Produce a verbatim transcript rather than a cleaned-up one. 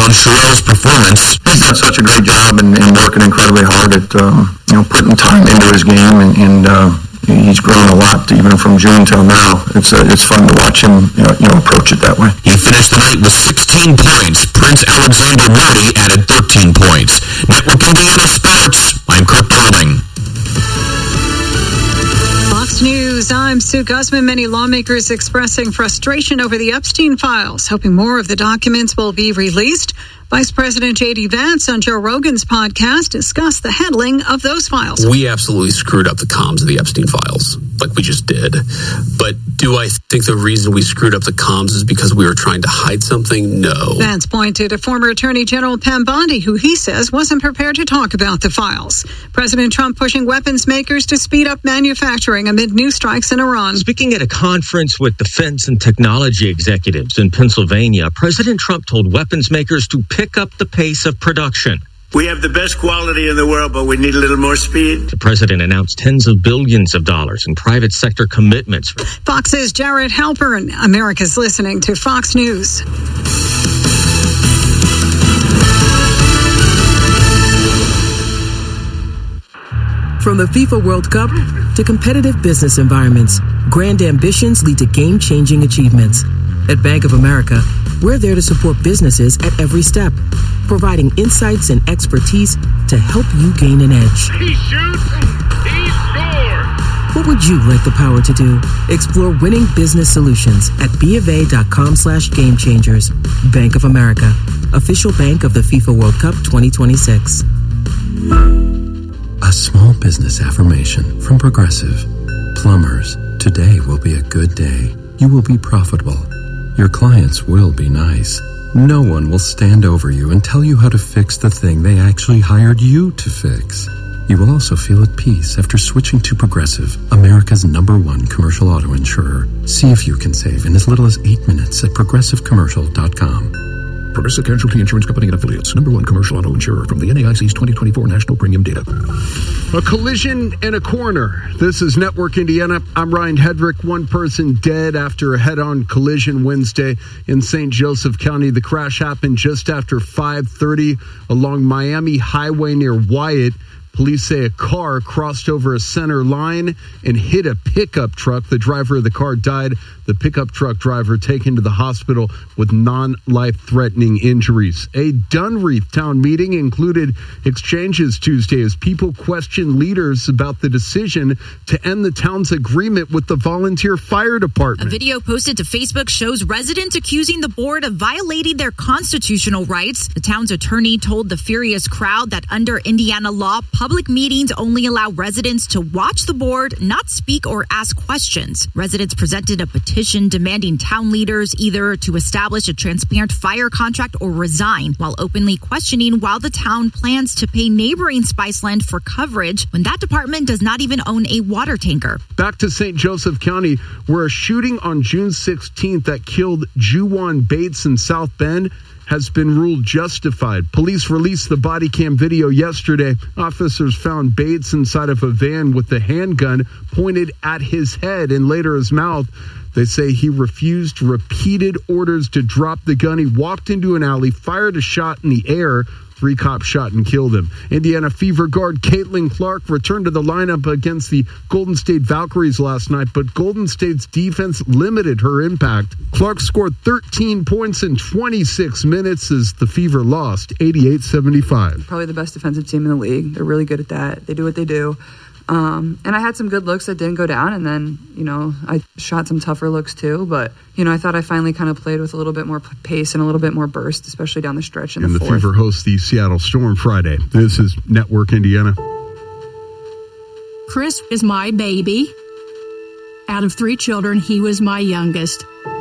on Sherrill's performance. He's done such a great job and, and working incredibly hard at, um, you know, putting time into his game, and, and uh, he's grown a lot even from June till now. It's uh, it's fun to watch him, you know, you know, approach it that way. He finished the night with sixteen points. Prince Alexander Morty added thirteen points. Network Indiana Sports, I'm Kirk Darling. Fox News, I'm Sue Guzman. Many lawmakers expressing frustration over the Epstein files, hoping more of the documents will be released. Vice President J D Vance on Joe Rogan's podcast discussed the handling of those files. We absolutely screwed up the comms of the Epstein files, like we just did. But do I think the reason we screwed up the comms is because we were trying to hide something? No. Vance pointed to former Attorney General Pam Bondi, who he says wasn't prepared to talk about the files. President Trump pushing weapons makers to speed up manufacturing amid new strikes in Iran. Speaking at a conference with defense and technology executives in Pennsylvania, President Trump told weapons makers to pick up the pace of production. We have the best quality in the world, but we need a little more speed. The president announced tens of billions of dollars in private sector commitments. Fox's Jared Halpern. America's listening to Fox News. From the FIFA World Cup to competitive business environments, grand ambitions lead to game-changing achievements. At Bank of America, we're there to support businesses at every step, providing insights and expertise to help you gain an edge. He shoots, he scores! What would you like the power to do? Explore winning business solutions at BofA.com slash game changers. Bank of America, official bank of the FIFA World Cup twenty twenty-six. A small business affirmation from Progressive. Plumbers, today will be a good day. You will be profitable. Your clients will be nice. No one will stand over you and tell you how to fix the thing they actually hired you to fix. You will also feel at peace after switching to Progressive, America's number one commercial auto insurer. See if you can save in as little as eight minutes at progressive commercial dot com. Progressive Casualty Insurance Company and Affiliates. Number one commercial auto insurer from the N A I C's twenty twenty-four National Premium Data. A collision and a coroner. This is Network Indiana. I'm Ryan Hedrick. One person dead after a head-on collision Wednesday in Saint Joseph County. The crash happened just after five thirty along Miami Highway near Wyatt. Police say a car crossed over a center line and hit a pickup truck. The driver of the car died. The pickup truck driver taken to the hospital with non-life-threatening injuries. A Dunreath town meeting included exchanges Tuesday as people questioned leaders about the decision to end the town's agreement with the volunteer fire department. A video posted to Facebook shows residents accusing the board of violating their constitutional rights. The town's attorney told the furious crowd that under Indiana law, public meetings only allow residents to watch the board, not speak or ask questions. Residents presented a petition demanding town leaders either to establish a transparent fire contract or resign, while openly questioning why the town plans to pay neighboring Spiceland for coverage when that department does not even own a water tanker. Back to Saint Joseph County, where a shooting on June sixteenth that killed Juwan Bates in South Bend has been ruled justified. Police released the body cam video yesterday. Officers found Bates inside of a van with the handgun pointed at his head and later his mouth. They say he refused repeated orders to drop the gun. He walked into an alley, fired a shot in the air. Three cops shot and killed him. Indiana Fever guard Caitlin Clark returned to the lineup against the Golden State Valkyries last night, but Golden State's defense limited her impact. Clark scored thirteen points in twenty-six minutes as the Fever lost eighty-eight seventy-five. Probably the best defensive team in the league. They're really good at that. They do what they do. Um, and I had some good looks that didn't go down, and then, you know, I shot some tougher looks too. But, you know, I thought I finally kind of played with a little bit more pace and a little bit more burst, especially down the stretch in the fourth. And the Fever hosts the Seattle Storm Friday. This is Network Indiana. Chris is my baby. Out of three children, he was my youngest.